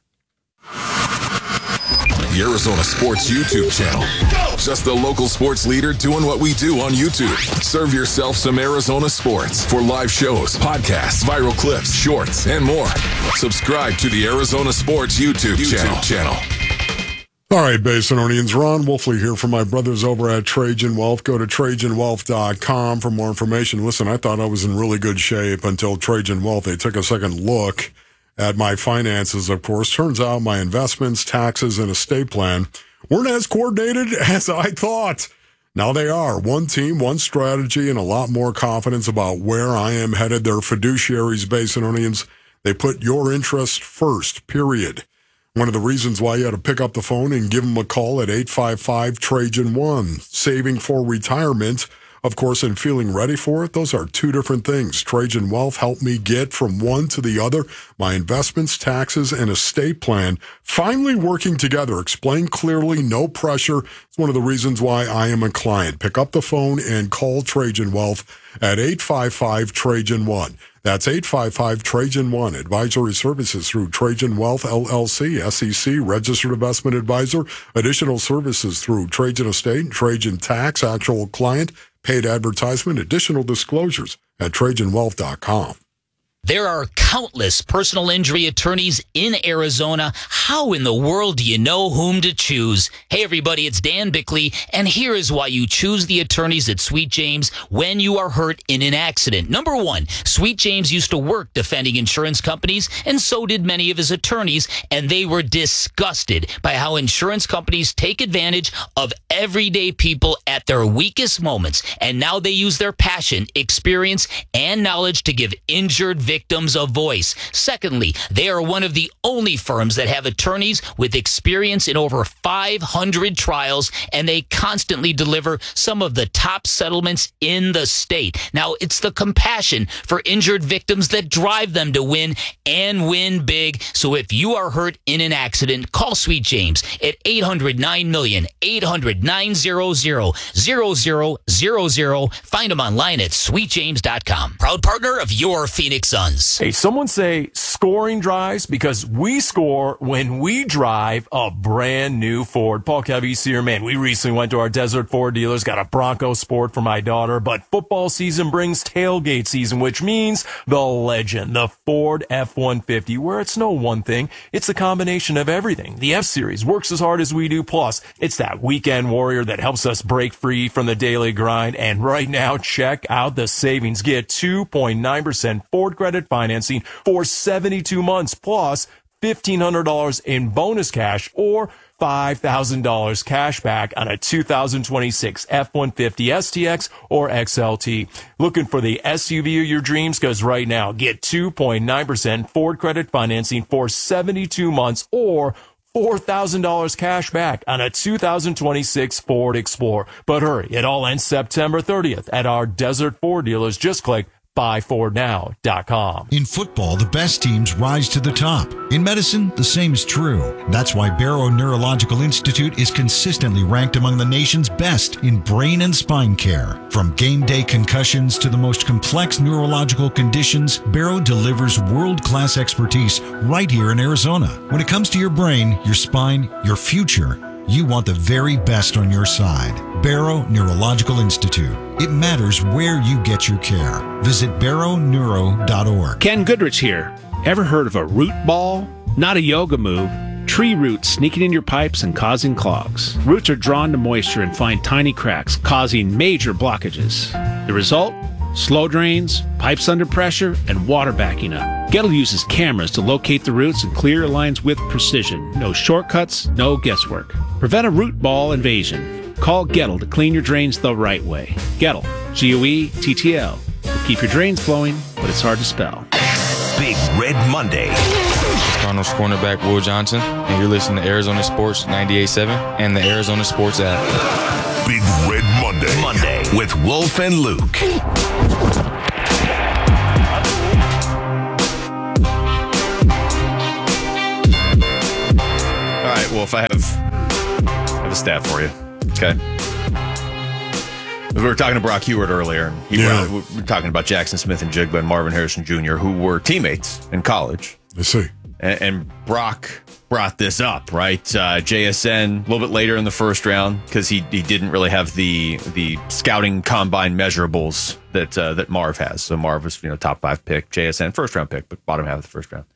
The Arizona Sports YouTube channel. Just the local sports leader doing what we do on YouTube. Serve yourself some Arizona sports for live shows, podcasts, viral clips, shorts, and more. Subscribe to the Arizona Sports YouTube, YouTube channel. channel. All right, Basinonians, Ron Wolfley here from my brothers over at Trajan Wealth. Go to Trajan Wealth dot com for more information. Listen, I thought I was in really good shape until Trajan Wealth. They took a second look at my finances, of course. Turns out my investments, taxes, and estate plan weren't as coordinated as I thought. Now they are. One team, one strategy, and a lot more confidence about where I am headed. They're fiduciaries, Basinonians. They put your interest first, period. One of the reasons why you had to pick up the phone and give them a call at eight five five Trajan one. Saving for retirement, of course, and feeling ready for it, those are two different things. Trajan Wealth helped me get from one to the other. My investments, taxes, and estate plan finally working together. Explain clearly, no pressure. It's one of the reasons why I am a client. Pick up the phone and call Trajan Wealth at eight five five Trajan one. That's eight five five Trajan one. Advisory services through Trajan Wealth, L L C, S E C, Registered Investment Advisor. Additional services through Trajan Estate, Trajan Tax, actual client, paid advertisement, additional disclosures at Trajan Wealth dot com. There are countless personal injury attorneys in Arizona. How in the world do you know whom to choose? Hey, everybody, it's Dan Bickley, and here is why you choose the attorneys at Sweet James when you are hurt in an accident. Number one, Sweet James used to work defending insurance companies, and so did many of his attorneys, and they were disgusted by how insurance companies take advantage of everyday people at their weakest moments, and now they use their passion, experience, and knowledge to give injured victims victims a voice. Secondly, they are one of the only firms that have attorneys with experience in over five hundred trials, and they constantly deliver some of the top settlements in the state. Now, it's the compassion for injured victims that drive them to win and win big. So if you are hurt in an accident, call Sweet James at eight hundred nine million, eight hundred nine hundred, zero zero zero zero. Find them online at sweet james dot com. Proud partner of your Phoenix Suns. Hey, someone say scoring drives because we score when we drive a brand new Ford. Paul Calvisi here, man. We recently went to our Desert Ford dealers, got a Bronco Sport for my daughter, but football season brings tailgate season, which means the legend, the Ford F one fifty, where it's no one thing. It's a combination of everything. The F-Series works as hard as we do, plus it's that weekend warrior that helps us break free from the daily grind. And right now, check out the savings. Get two point nine percent Ford credit financing for seventy-two months, plus fifteen hundred dollars in bonus cash or five thousand dollars cash back on a two thousand twenty-six F one fifty S T X or X L T. Looking for the S U V of your dreams? Because right now, get two point nine percent Ford credit financing for seventy-two months or four thousand dollars cash back on a two thousand twenty-six Ford Explorer. But hurry, it all ends September thirtieth at our Desert Ford dealers. Just click buy ford now dot com. In football, the best teams rise to the top. In medicine, the same is true. That's why Barrow Neurological Institute is consistently ranked among the nation's best in brain and spine care. From game day concussions to the most complex neurological conditions, Barrow delivers world-class expertise right here in Arizona. When it comes to your brain, your spine, your future, you want the very best on your side. Barrow Neurological Institute. It matters where you get your care. Visit barrow neuro dot org. Ken Goodrich here. Ever heard of a root ball? Not a yoga move. tree roots sneaking in your pipes and causing clogs. Roots are drawn to moisture and find tiny cracks, causing major blockages. The result? Slow drains, pipes under pressure, and water backing up. Gettle uses cameras to locate the roots and clear your lines with precision. No shortcuts, no guesswork. Prevent a root ball invasion. Call Gettle to clean your drains the right way. Gettle, G O E T T L. Will keep your drains flowing, but it's hard to spell. Big Red Monday. Cardinals cornerback Will Johnson, and you're listening to Arizona Sports ninety-eight point seven and the Arizona Sports app. Big Red Monday. Monday with Wolf and Luke. All right, Wolf, I have, I have a stat for you. Okay. We were talking to Brock Hewitt earlier. And he Yeah. brought, we were talking about Jackson Smith and Jigba and Marvin Harrison Junior, who were teammates in college. I see. And, and Brock brought this up, right? Uh, J S N a little bit later in the first round because he he didn't really have the the scouting combine measurables that uh, that Marv has. So Marv was you know top five pick, J S N first round pick, but bottom half of the first round.